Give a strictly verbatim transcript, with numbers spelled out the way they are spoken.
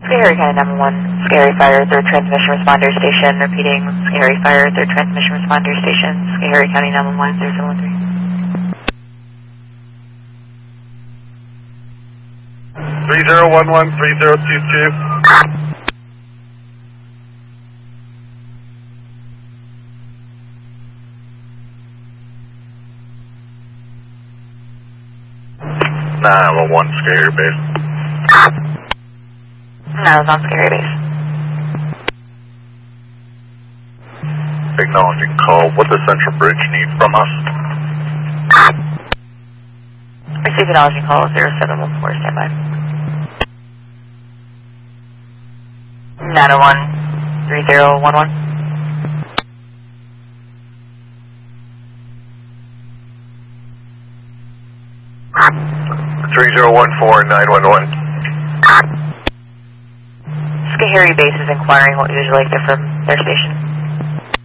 Scary County nine one one, Scary Fire, third transmission responder station, repeating, Scary Fire, third transmission responder station, Scary County nine one one, zero seven one three. three zero one one, three zero two two. nine one one, Scary Base. No, it's on Scary Base. Acknowledging call. What does Central Bridge need from us? Receive acknowledging call zero seven one four, standby. nine oh one, three zero one one. three zero one four, nine one one. Scary Base is inquiring what would you like to from their station.